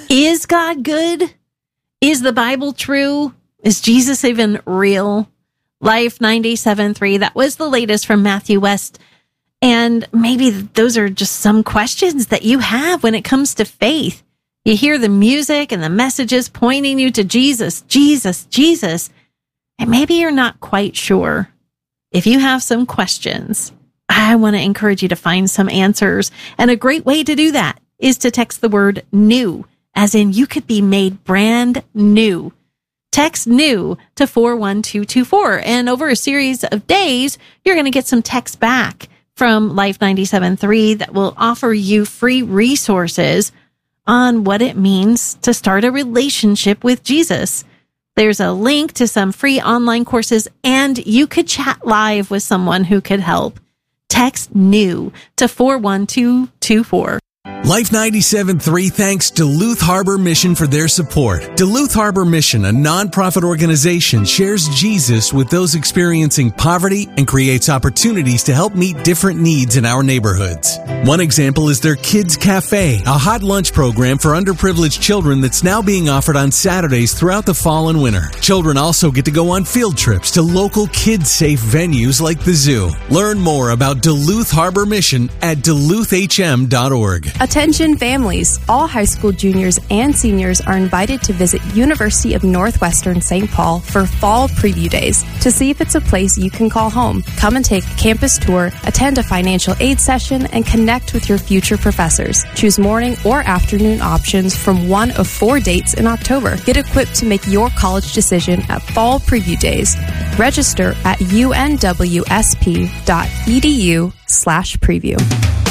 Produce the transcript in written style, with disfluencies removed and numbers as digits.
Is God good? Is the Bible true? Is Jesus even real? Life 97.3, that was the latest from Matthew West. And maybe those are just some questions that you have when it comes to faith. You hear the music and the messages pointing you to Jesus, Jesus, Jesus, and maybe you're not quite sure. If you have some questions, I want to encourage you to find some answers. And a great way to do that is to text the word new, as in you could be made brand new. Text new to 41224. And over a series of days, you're going to get some texts back from Life 97.3 that will offer you free resources on what it means to start a relationship with Jesus. There's a link to some free online courses, and you could chat live with someone who could help. Text new to 41224. Life 97.3 thanks Duluth Harbor Mission for their support. Duluth Harbor Mission, a nonprofit organization, shares Jesus with those experiencing poverty and creates opportunities to help meet different needs in our neighborhoods. One example is their Kids Cafe, a hot lunch program for underprivileged children that's now being offered on Saturdays throughout the fall and winter. Children also get to go on field trips to local kids-safe venues like the zoo. Learn more about Duluth Harbor Mission at duluthhm.org. Attention families. All high school juniors and seniors are invited to visit University of Northwestern St. Paul for fall preview days to see if it's a place you can call home. Come and take a campus tour, attend a financial aid session, and connect with your future professors. Choose morning or afternoon options from one of 4 dates in October. Get equipped to make your college decision at fall preview days. Register at unwsp.edu/preview.